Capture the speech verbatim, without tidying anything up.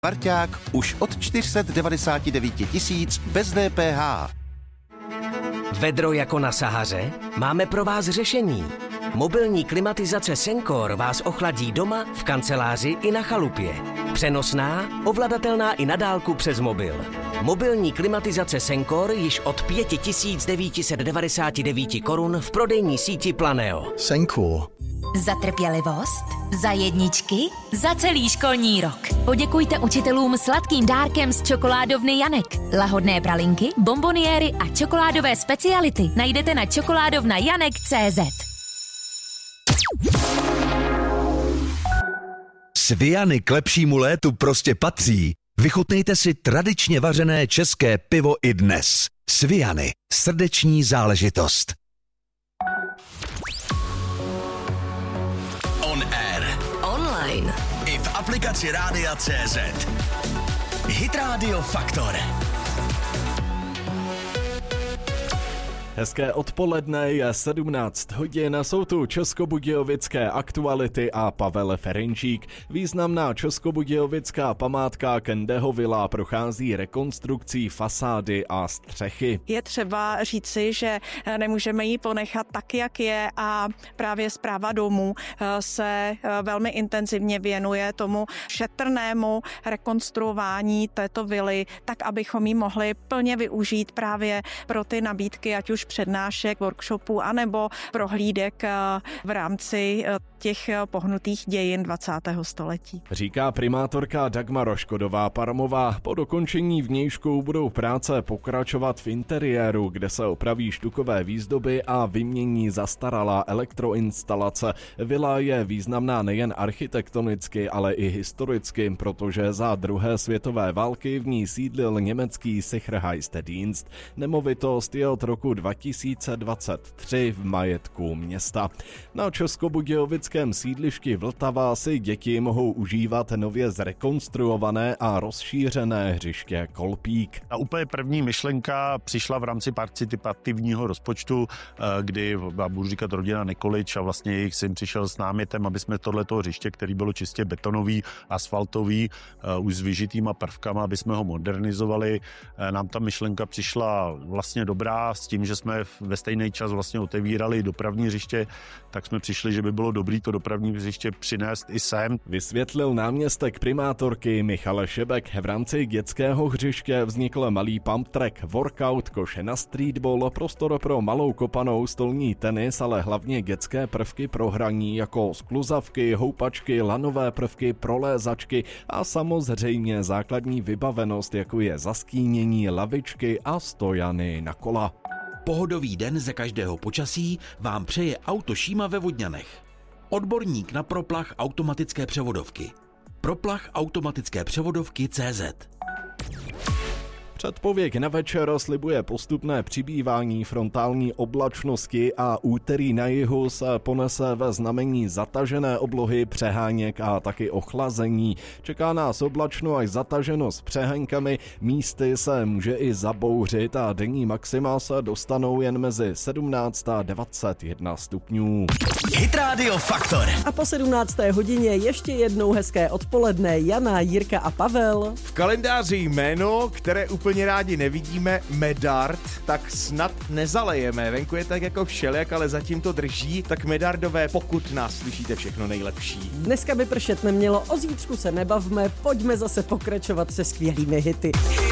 Parťák už od čtyři sta devadesát devět tisíc bez D P H. Vedro jako na Sahaře? Máme pro vás řešení. Mobilní klimatizace Sencor vás ochladí doma, v kanceláři i na chalupě. Přenosná, ovladatelná i na dálku přes mobil. Mobilní klimatizace Sencor již od pět tisíc devět set devadesát devět korun v prodejní síti Planeo. Sencor. Za trpělivost, za jedničky, za celý školní rok. Poděkujte učitelům sladkým dárkem z čokoládovny Janek. Lahodné pralinky, bomboniéry a čokoládové speciality najdete na čokoládovna janek tečka cé zet. Sviany k lepšímu létu prostě patří. Vychutnejte si tradičně vařené české pivo i dnes. Sviany. Srdeční záležitost. On air. Online. I v aplikaci Rádia tečka cé zet. Hit Radio Faktor. Hezké odpoledne, je sedmnáct hodin, jsou tu českobudějovické aktuality a Pavel Ferenčík. Významná českobudějovická památka Kendeho vila prochází rekonstrukcí fasády a střechy. Je třeba říci, že nemůžeme ji ponechat tak, jak je, a právě Správa domů se velmi intenzivně věnuje tomu šetrnému rekonstruování této vily, tak abychom ji mohli plně využít právě pro ty nabídky, ať už přednášek, workshopů, anebo prohlídek v rámci těch pohnutých dějin dvacátého století. Říká primátorka Dagmar Roškodová-Parmová. Po dokončení vnějšku budou práce pokračovat v interiéru, kde se opraví štukové výzdoby a vymění zastaralá elektroinstalace. Vila je významná nejen architektonicky, ale i historicky, protože za druhé světové války v ní sídlil německý Sicherheitsdienst. Nemovitost je od roku dva tisíce dvacet tři v majetku města. Na českobudějovickém sídlišti Vltava si děti mohou užívat nově zrekonstruované a rozšířené hřiště Kolpík. A úplně první myšlenka přišla v rámci participativního rozpočtu, kdy, já budu říkat, rodina Nikolič a vlastně jejich syn přišel s námětem, aby jsme tohleto hřiště, který bylo čistě betonový, asfaltový, už s vyžitýma prvkama, aby jsme ho modernizovali. Nám ta myšlenka přišla vlastně dobrá, s tím, že jsme ve stejný čas vlastně otevírali dopravní hřiště, tak jsme přišli, že by bylo dobré to dopravní hřiště přinést i sem. Vysvětlil náměstek primátorky Michal Šebek. V rámci dětského hřiště vznikl malý pump track, workout, koše na streetball, prostor pro malou kopanou, stolní tenis, ale hlavně dětské prvky pro hraní jako skluzavky, houpačky, lanové prvky, prolézačky a samozřejmě základní vybavenost, jako je zaskínění, lavičky a stojany na kola. Pohodový den ze každého počasí vám přeje Auto Šíma ve Vodňanech. Odborník na proplach automatické převodovky. Proplach automatické převodovky tečka cé zet. Předpověď na večer slibuje postupné přibývání frontální oblačnosti a úterý na jihu se ponese ve znamení zatažené oblohy, přeháněk a taky ochlazení. Čeká nás oblačno až zataženo s přeháňkami, místy se může i zabouřit a denní maxima se dostanou jen mezi sedmnáct a dvacet jedna stupňů. Hit Radio Faktor. A po sedmnácté hodině ještě jednou hezké odpoledne. Jana, Jirka a Pavel. V kalendáři jméno, které úplně rádi nevidíme, Medard, tak snad nezalejeme. Venku je tak jako všelijak, ale zatím to drží, tak Medardové, pokud nás slyšíte, všechno nejlepší. Dneska by pršet nemělo, o zítřku se nebavme, pojďme zase pokračovat se skvělými hity.